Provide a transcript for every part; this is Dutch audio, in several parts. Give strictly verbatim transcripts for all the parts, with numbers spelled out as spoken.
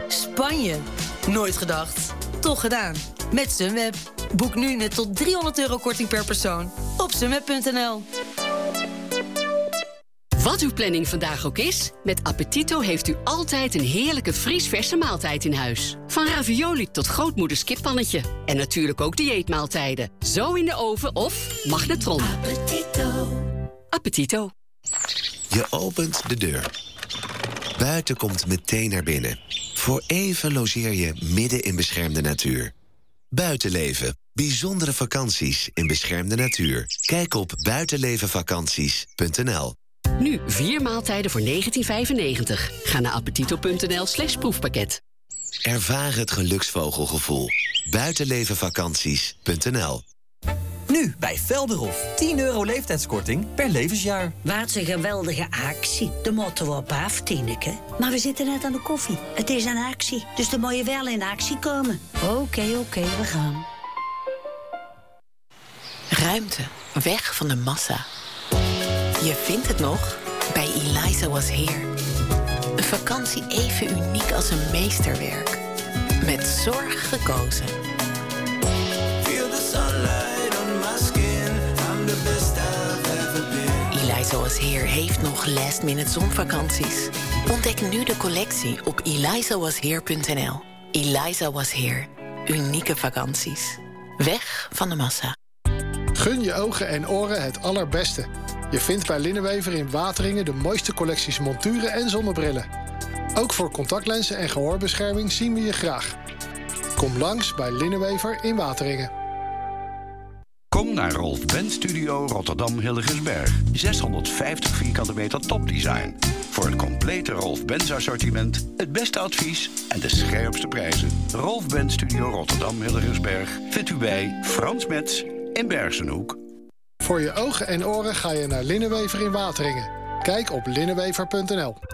Spanje? Nooit gedacht. Toch gedaan. Met Sunweb. Boek nu met tot driehonderd euro korting per persoon op sunweb punt n l. Wat uw planning vandaag ook is, met Appetito heeft u altijd een heerlijke vriesverse maaltijd in huis. Van ravioli tot grootmoeders kippannetje. En natuurlijk ook dieetmaaltijden. Zo in de oven of magnetron. Appetito. Appetito. Je opent de deur. Buiten komt meteen naar binnen. Voor even logeer je midden in beschermde natuur. Buitenleven. Bijzondere vakanties in beschermde natuur. Kijk op buitenlevenvakanties punt n l. Nu vier maaltijden voor negentien vijfennegentig. Ga naar appetito punt n l slash proefpakket. Ervaar het geluksvogelgevoel. buitenlevenvakanties punt n l. Nu bij Velderhof. tien euro leeftijdskorting per levensjaar. Wat een geweldige actie. De motto op af, Tineke. Maar we zitten net aan de koffie. Het is een actie, dus dan moet je wel in actie komen. Oké, okay, oké, okay, we gaan. Ruimte. Weg van de massa. Je vindt het nog bij Eliza Was Here. Een vakantie even uniek als een meesterwerk. Met zorg gekozen. Feel the sunlight on my skin. I'm the best I've ever been. Eliza Was Here heeft nog last minute zonvakanties. Ontdek nu de collectie op eliza was here punt n l. Eliza Was Here. Unieke vakanties. Weg van de massa. Gun je ogen en oren het allerbeste. Je vindt bij Linnenwever in Wateringen de mooiste collecties monturen en zonnebrillen. Ook voor contactlenzen en gehoorbescherming zien we je graag. Kom langs bij Linnenwever in Wateringen. Kom naar Rolf Benz Studio Rotterdam Hillegersberg. zeshonderdvijftig vierkante meter topdesign. Voor het complete Rolf Benz assortiment, het beste advies en de scherpste prijzen. Rolf Benz Studio Rotterdam Hillegersberg vindt u bij Frans Metz in Bergsenhoek. Voor je ogen en oren ga je naar Linnenwever in Wateringen. Kijk op linnenwever punt n l.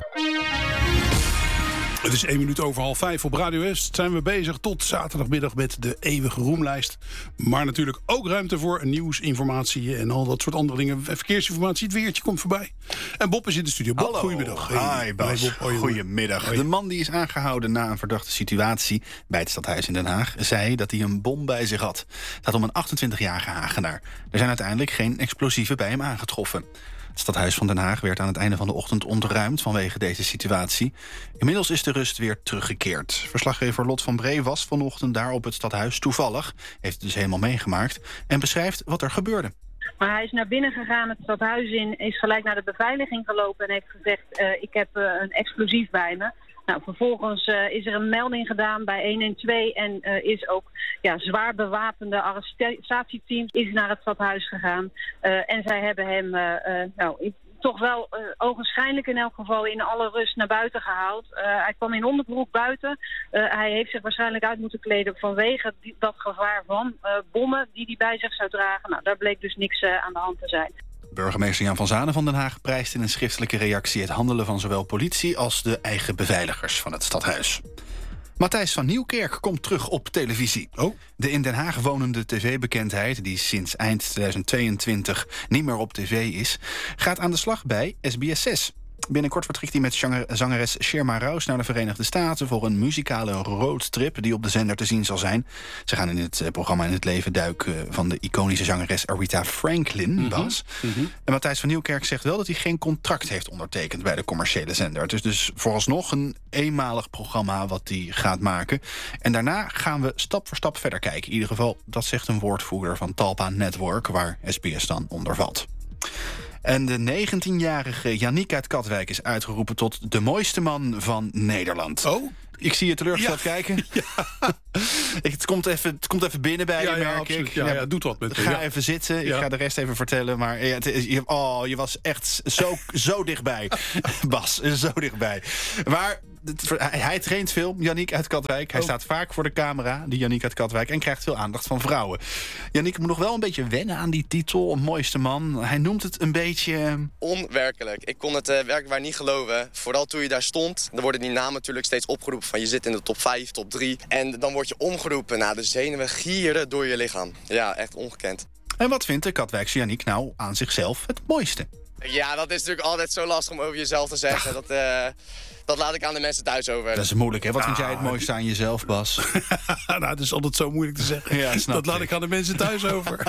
Het is één minuut over half vijf op Radio West. Zijn we bezig tot zaterdagmiddag met de eeuwige roemlijst. Maar natuurlijk ook ruimte voor nieuws, informatie en al dat soort andere dingen. Verkeersinformatie, het weertje komt voorbij. En Bob is in de studio. Bob, hallo. Goedemiddag. Hey. Hi Bas, Bob. Hoi, goedemiddag. Hoi. De man die is aangehouden na een verdachte situatie bij het stadhuis in Den Haag zei dat hij een bom bij zich had. Het gaat om een achtentwintigjarige Hagenaar. Er zijn uiteindelijk geen explosieven bij hem aangetroffen. Het stadhuis van Den Haag werd aan het einde van de ochtend ontruimd vanwege deze situatie. Inmiddels is de rust weer teruggekeerd. Verslaggever Lot van Bree was vanochtend daar op het stadhuis toevallig, heeft het dus helemaal meegemaakt, en beschrijft wat er gebeurde. Maar hij is naar binnen gegaan, het stadhuis in, is gelijk naar de beveiliging gelopen en heeft gezegd, uh, ik heb uh, een explosief bij me. Nou, vervolgens uh, is er een melding gedaan bij honderdtwaalf en uh, is ook ja, zwaar bewapende arrestatieteam is naar het stadhuis gegaan. Uh, en zij hebben hem uh, uh, nou, toch wel uh, ogenschijnlijk in elk geval in alle rust naar buiten gehaald. Uh, hij kwam in onderbroek buiten. Uh, hij heeft zich waarschijnlijk uit moeten kleden vanwege die, dat gevaar van uh, bommen die hij bij zich zou dragen. Nou, daar bleek dus niks uh, aan de hand te zijn. Burgemeester Jan van Zanen van Den Haag prijst in een schriftelijke reactie het handelen van zowel politie als de eigen beveiligers van het stadhuis. Matthijs van Nieuwkerk komt terug op televisie. Oh. De in Den Haag wonende tv-bekendheid, die sinds eind tweeduizend tweeëntwintig niet meer op tv is, gaat aan de slag bij S B S zes. Binnenkort vertrekt hij met zangeres Sherma Rouse naar de Verenigde Staten voor een muzikale roadtrip die op de zender te zien zal zijn. Ze gaan in het programma in het leven duiken van de iconische zangeres Aretha Franklin, mm-hmm. Bas. Mm-hmm. En Matthijs van Nieuwkerk zegt wel dat hij geen contract heeft ondertekend bij de commerciële zender. Het is dus vooralsnog een eenmalig programma wat hij gaat maken. En daarna gaan we stap voor stap verder kijken. In ieder geval, dat zegt een woordvoerder van Talpa Network, waar S B S dan onder valt. En de negentienjarige Yannick uit Katwijk is uitgeroepen tot de mooiste man van Nederland. Oh? Ik zie je teleurgesteld ja. kijken. Ja. het, komt even, het komt even binnen bij ja, je, merk ja, ik. Ja, ja, doet wat met Ga ja. even zitten. Ja. Ik ga de rest even vertellen. Maar ja, het, je, oh, je was echt zo, zo dichtbij. Bas, zo dichtbij. Maar hij, hij traint veel, Yannick uit Katwijk. Hij oh. staat vaak voor de camera, die Yannick uit Katwijk, en krijgt veel aandacht van vrouwen. Yannick moet nog wel een beetje wennen aan die titel, mooiste man. Hij noemt het een beetje onwerkelijk. Ik kon het uh, werkelijk niet geloven. Vooral toen je daar stond, dan worden die namen natuurlijk steeds opgeroepen van je zit in de top vijf, top drie. En dan word je omgeroepen. Nou, de zenuwen gieren door je lichaam. Ja, echt ongekend. En wat vindt de Katwijkse Yannick nou aan zichzelf het mooiste? Ja, dat is natuurlijk altijd zo lastig om over jezelf te zeggen. Dat, uh, Dat laat ik aan de mensen thuis over. Dat is moeilijk, hè? Wat vind Ah, jij het mooiste aan jezelf, Bas? nou, dat is altijd zo moeilijk te zeggen. Ja, snap dat laat ik. ik aan de mensen thuis over.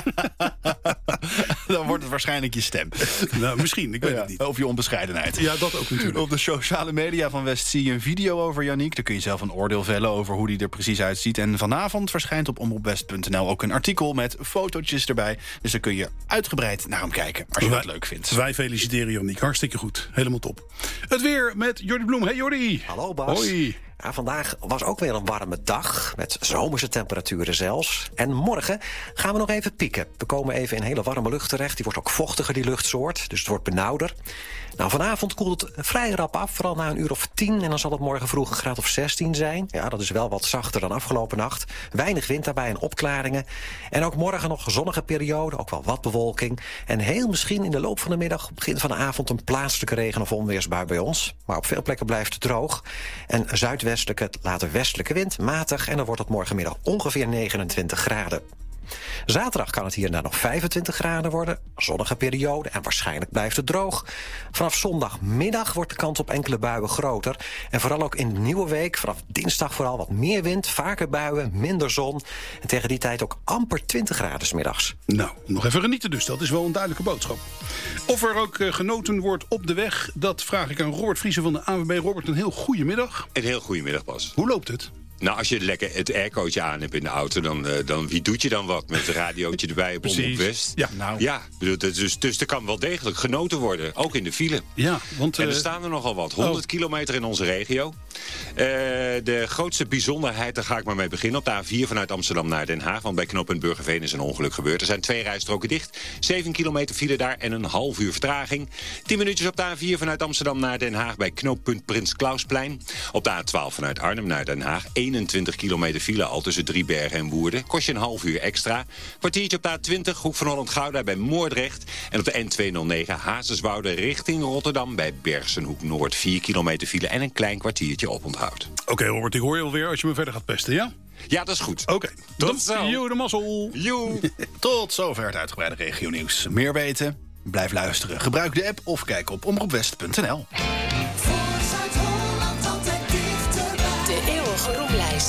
Dan wordt het waarschijnlijk je stem. Nou, misschien, ik weet Ja, het niet. of je onbescheidenheid. Ja, dat ook natuurlijk. Op de sociale media van West zie je een video over Yannick. Daar kun je zelf een oordeel vellen over hoe hij er precies uitziet. En vanavond verschijnt op omroepwest punt n l ook een artikel met fotootjes erbij. Dus dan kun je uitgebreid naar hem kijken, als je wij, dat leuk vindt. Wij feliciteren Yannick, hartstikke goed. Helemaal top. Het weer met Jordi Bloem. Hey Jordi. Hallo Bas. Hoi. Ja, vandaag was ook weer een warme dag, met zomerse temperaturen zelfs. En morgen gaan we nog even pieken. We komen even in hele warme lucht terecht. Die wordt ook vochtiger, die luchtsoort, dus het wordt benauwder. Nou, vanavond koelt het vrij rap af, vooral na een uur of tien. En dan zal het morgen vroeg een graad of zestien zijn. Ja, dat is wel wat zachter dan afgelopen nacht. Weinig wind daarbij en opklaringen. En ook morgen nog zonnige periode, ook wel wat bewolking. En heel misschien in de loop van de middag, begin van de avond... een plaatselijke regen- of onweersbui bij ons. Maar op veel plekken blijft het droog. En zuidwestelijke, later westelijke wind, matig. En dan wordt het morgenmiddag ongeveer negenentwintig graden. Zaterdag kan het hier en daar nog vijfentwintig graden worden. Zonnige periode en waarschijnlijk blijft het droog. Vanaf zondagmiddag wordt de kans op enkele buien groter. En vooral ook in de nieuwe week, vanaf dinsdag vooral wat meer wind, vaker buien, minder zon. En tegen die tijd ook amper twintig graden 's middags. Nou, nog even genieten dus. Dat is wel een duidelijke boodschap. Of er ook uh, genoten wordt op de weg, dat vraag ik aan Robert Vriezen van de A N W B. Robert, een heel goede middag. Een heel goede middag, Bas. Hoe loopt het? Nou, als je lekker het aircootje aan hebt in de auto, dan, uh, dan wie doet je dan wat met een radiootje erbij op Omroep West? Ja, nou. Ja, bedoel, dus, dus er kan wel degelijk genoten worden, ook in de file. Ja, want, en er uh, staan er nogal wat, honderd oh. kilometer in onze regio. Uh, de grootste bijzonderheid, daar ga ik maar mee beginnen, op de A vier vanuit Amsterdam naar Den Haag. Want bij knooppunt Burgerveen is een ongeluk gebeurd. Er zijn twee rijstroken dicht, zeven kilometer file daar en een half uur vertraging. tien minuutjes op de A vier vanuit Amsterdam naar Den Haag bij knooppunt Prins Klausplein. Op de A twaalf vanuit Arnhem naar Den Haag, eenentwintig kilometer de file al tussen Driebergen en Woerden. Kost je een half uur extra. Kwartiertje op de A twintig, Hoek van Holland-Gouda bij Moordrecht. En op de N tweehonderdnegen Hazeswoude richting Rotterdam bij Bergsenhoek Noord. vier kilometer file en een klein kwartiertje oponthoud. Oké, okay, Robert, ik hoor je alweer als je me verder gaat pesten, ja? Ja, dat is goed. Oké. Okay. Tot zo. Joe de mazzel. Joe. Tot zover het uitgebreide regionieuws. Meer weten? Blijf luisteren. Gebruik de app of kijk op omroepwest punt n l. De eeuwige roemlijst.